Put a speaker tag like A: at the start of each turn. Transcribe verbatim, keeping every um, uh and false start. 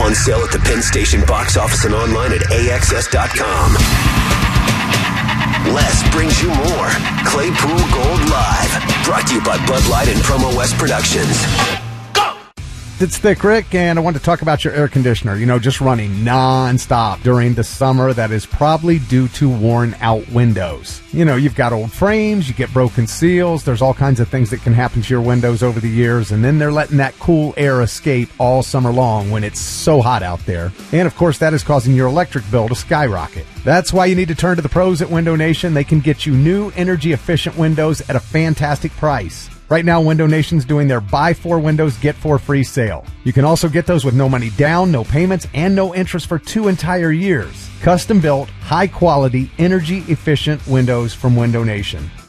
A: On sale at the Penn Station box office and online at A X S dot com. Less brings you more. Claypool Gold Live. Brought to you by Bud Light and Promo West Productions.
B: It's Thick Rick, and I want to talk about your air conditioner. You know, just running non-stop during the summer. That is probably due to worn-out windows. You know, you've got old frames, you get broken seals. There's all kinds of things that can happen to your windows over the years, and then they're letting that cool air escape all summer long when it's so hot out there. And, of course, that is causing your electric bill to skyrocket. That's why you need to turn to the pros at Window Nation. They can get you new energy-efficient windows at a fantastic price. Right now, Window Nation's doing their buy four windows, get four free sale. You can also get those with no money down, no payments, and no interest for two entire years. Custom-built, high-quality, energy-efficient windows from Window Nation.